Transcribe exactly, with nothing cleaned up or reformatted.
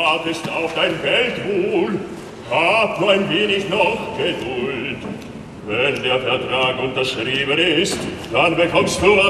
wartest auf dein Weltwohl. Hab nur ein wenig noch Geduld. Wenn der Vertrag unterschrieben ist, dann bekommst du